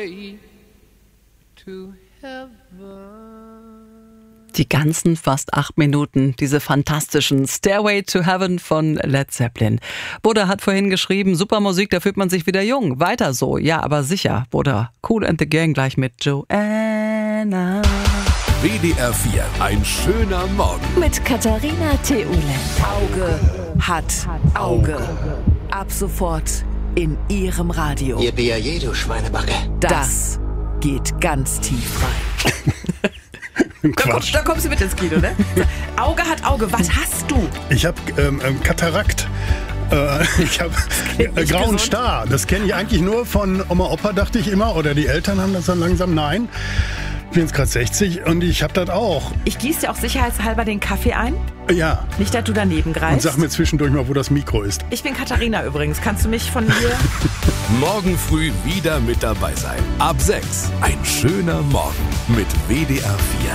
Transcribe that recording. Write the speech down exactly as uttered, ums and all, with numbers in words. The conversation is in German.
Stairway to Heaven. Die ganzen fast acht Minuten, diese fantastischen Stairway to Heaven von Led Zeppelin. Buddha hat vorhin geschrieben, super Musik, da fühlt man sich wieder jung. Weiter so, ja, aber sicher. Buddha, Kool and the Gang gleich mit Joanna. W D R vier, ein schöner Morgen. Mit Katharina Theule. Auge hat Auge. Ab sofort in Ihrem Radio. Yippie, du Schweinebacke. Das geht ganz tief rein. Da, komm, da kommst du mit ins Kino, ne? Auge hat Auge. Was hast du? Ich habe ähm, ähm, Katarakt. Äh, ich habe äh, grauen gesund. Star. Das kenne ich eigentlich nur von Oma, Opa, dachte ich immer. Oder die Eltern haben das dann langsam. Nein, ich bin jetzt gerade sechzig und ich habe das auch. Ich gieße dir auch sicherheitshalber den Kaffee ein. Ja. Nicht, dass du daneben greifst. Und sag mir zwischendurch mal, wo das Mikro ist. Ich bin Katharina übrigens. Kannst du mich von hier... Morgen früh wieder mit dabei sein. Ab sechs, ein schöner Morgen mit W D R vier.